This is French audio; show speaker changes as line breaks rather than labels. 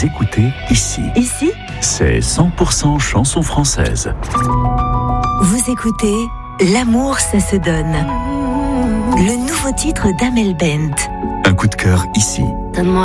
écoutez ici.
Ici,
C'est 100% chanson française.
vous écoutez L'amour, ça se donne. Le nouveau titre d'Amel Bent.
Un coup de cœur ici.
Donne-moi